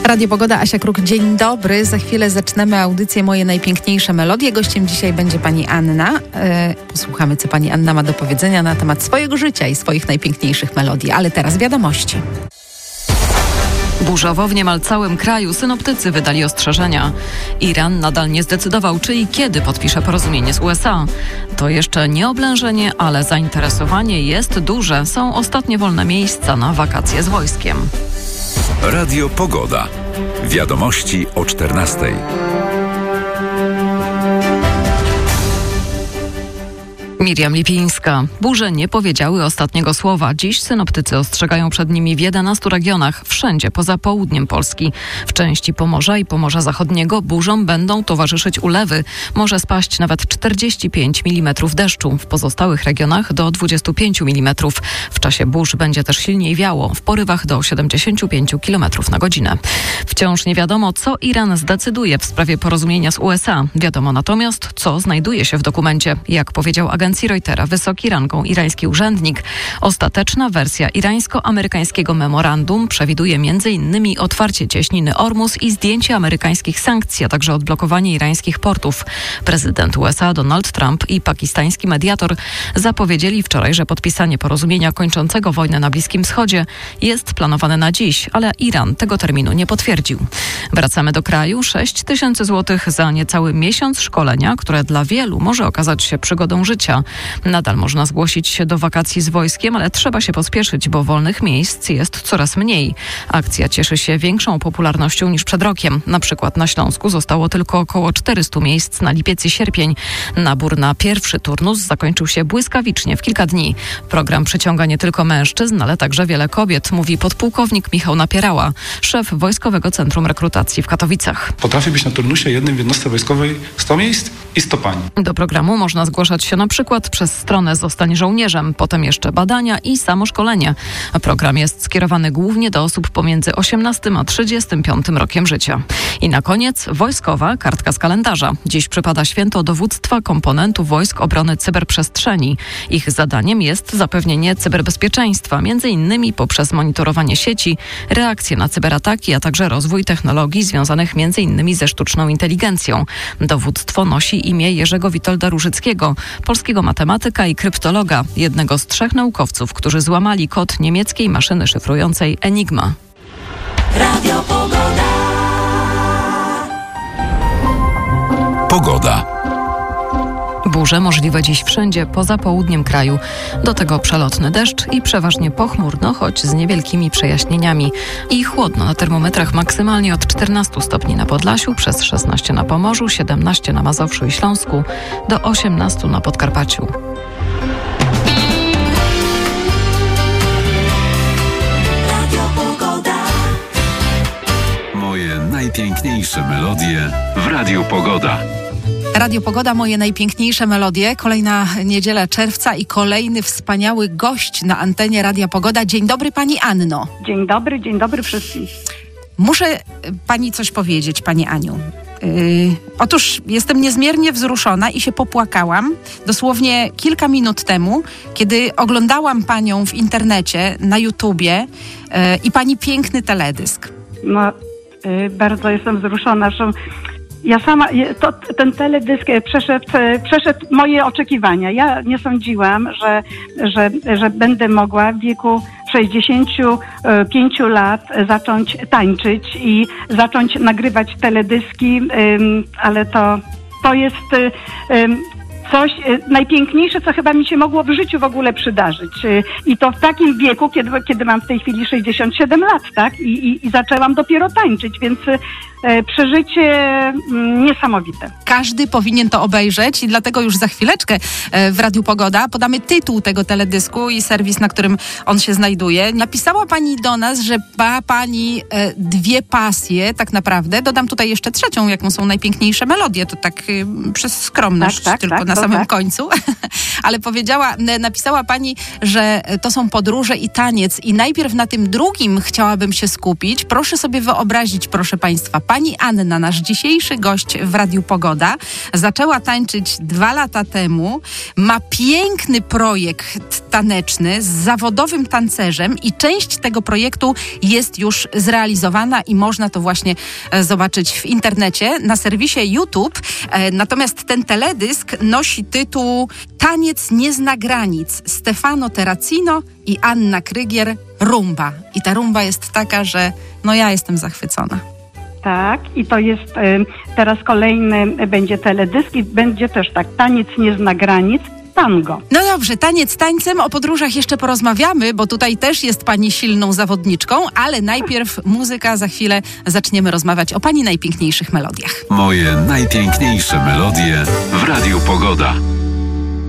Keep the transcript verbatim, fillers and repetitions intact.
Radio Pogoda, Asia Kruk, dzień dobry. Za chwilę zaczynamy audycję Moje najpiękniejsze melodie. Gościem dzisiaj będzie pani Anna. E, posłuchamy, co pani Anna ma do powiedzenia na temat swojego życia i swoich najpiękniejszych melodii. Ale teraz wiadomości. Burzowo w niemal całym kraju synoptycy wydali ostrzeżenia. Iran nadal nie zdecydował, czy i kiedy podpisze porozumienie z U S A. To jeszcze nie oblężenie, ale zainteresowanie jest duże. Są ostatnie wolne miejsca na wakacje z wojskiem. Radio Pogoda. Wiadomości o czternastej. Miriam Lipińska. Burze nie powiedziały ostatniego słowa. Dziś synoptycy ostrzegają przed nimi w jedenastu regionach, wszędzie poza południem Polski. W części Pomorza i Pomorza Zachodniego burzom będą towarzyszyć ulewy. Może spaść nawet czterdzieści pięć milimetrów deszczu. W pozostałych regionach do dwudziestu pięciu milimetrów. W czasie burz będzie też silniej wiało, w porywach do siedemdziesięciu pięciu kilometrów na godzinę. Wciąż nie wiadomo, co Iran zdecyduje w sprawie porozumienia z U S A. Wiadomo natomiast, co znajduje się w dokumencie. Jak powiedział agencji Reutera wysoki rangą irański urzędnik, ostateczna wersja irańsko-amerykańskiego memorandum przewiduje między innymi otwarcie cieśniny Ormus i zdjęcie amerykańskich sankcji, a także odblokowanie irańskich portów. Prezydent U S A Donald Trump i pakistański mediator zapowiedzieli wczoraj, że podpisanie porozumienia kończącego wojnę na Bliskim Wschodzie jest planowane na dziś, ale Iran tego terminu nie potwierdził. Wracamy do kraju. sześć tysięcy złotych za niecały miesiąc szkolenia, które dla wielu może okazać się przygodą życia. Nadal można zgłosić się do wakacji z wojskiem, ale trzeba się pospieszyć, bo wolnych miejsc jest coraz mniej. Akcja cieszy się większą popularnością niż przed rokiem. Na przykład na Śląsku zostało tylko około czterystu miejsc na lipiec i sierpień. Nabór na pierwszy turnus zakończył się błyskawicznie w kilka dni. Program przyciąga nie tylko mężczyzn, ale także wiele kobiet, mówi podpułkownik Michał Napierała, szef Wojskowego Centrum Rekrutacji w Katowicach. Potrafi być na turnusie jednym w jednostce wojskowej sto miejsc i sto pań. Do programu można zgłaszać się na przykład przez stronę Zostań żołnierzem, potem jeszcze badania i samoszkolenie. Program jest skierowany głównie do osób pomiędzy osiemnastym a trzydziestym piątym rokiem życia. I na koniec wojskowa kartka z kalendarza. Dziś przypada święto dowództwa komponentów Wojsk Obrony Cyberprzestrzeni. Ich zadaniem jest zapewnienie cyberbezpieczeństwa, między innymi poprzez monitorowanie sieci, reakcje na cyberataki, a także rozwój technologii związanych między innymi ze sztuczną inteligencją. Dowództwo nosi imię Jerzego Witolda Różyckiego, polskiego matematyka i kryptologa, jednego z trzech naukowców, którzy złamali kod niemieckiej maszyny szyfrującej Enigma. Radio Pogoda. Pogoda. Burze możliwe dziś wszędzie poza południem kraju. Do tego przelotny deszcz i przeważnie pochmurno, choć z niewielkimi przejaśnieniami. I chłodno na termometrach maksymalnie od czternastu stopni na Podlasiu, przez szesnaście na Pomorzu, siedemnaście na Mazowszu i Śląsku, do osiemnastu na Podkarpaciu. Moje najpiękniejsze melodie w Radiu Pogoda. Radio Pogoda, moje najpiękniejsze melodie. Kolejna niedziela czerwca i kolejny wspaniały gość na antenie Radia Pogoda. Dzień dobry pani Anno. Dzień dobry, dzień dobry wszystkim. Muszę pani coś powiedzieć, pani Aniu. Yy, otóż jestem niezmiernie wzruszona i się popłakałam dosłownie kilka minut temu, kiedy oglądałam panią w internecie, na YouTubie yy, i pani piękny teledysk. No, yy, bardzo jestem wzruszona, że ja sama, to, ten teledysk przeszedł, przeszedł moje oczekiwania. Ja nie sądziłam, że, że, że będę mogła w wieku sześćdziesięciu pięciu lat zacząć tańczyć i zacząć nagrywać teledyski, ale to, to jest coś najpiękniejsze, co chyba mi się mogło w życiu w ogóle przydarzyć. I to w takim wieku, kiedy, kiedy mam w tej chwili sześćdziesiąt siedem lat, tak? I, i, i zaczęłam dopiero tańczyć, więc e, przeżycie m, niesamowite. Każdy powinien to obejrzeć i dlatego już za chwileczkę e, w Radiu Pogoda podamy tytuł tego teledysku i serwis, na którym on się znajduje. Napisała pani do nas, że ma pani e, dwie pasje tak naprawdę. Dodam tutaj jeszcze trzecią, jaką są najpiękniejsze melodie. To tak e, przez skromność tak, tak, tylko tak, na na samym tak. końcu. Ale powiedziała, napisała pani, że to są podróże i taniec i najpierw na tym drugim chciałabym się skupić. Proszę sobie wyobrazić, proszę państwa, pani Anna, nasz dzisiejszy gość w Radiu Pogoda, zaczęła tańczyć dwa lata temu, ma piękny projekt taneczny z zawodowym tancerzem i część tego projektu jest już zrealizowana i można to właśnie zobaczyć w internecie, na serwisie YouTube. Natomiast ten teledysk nosi tytuł Taniec nie zna granic. Stefano Terracino i Anna Krygier, rumba. I ta rumba jest taka, że no ja jestem zachwycona. Tak, i to jest teraz kolejny będzie teledysk i będzie też tak, Taniec nie zna granic, tango. No dobrze, taniec tańcem, o podróżach jeszcze porozmawiamy, bo tutaj też jest pani silną zawodniczką, ale najpierw muzyka, za chwilę zaczniemy rozmawiać o pani najpiękniejszych melodiach. Moje najpiękniejsze melodie w Radiu Pogoda.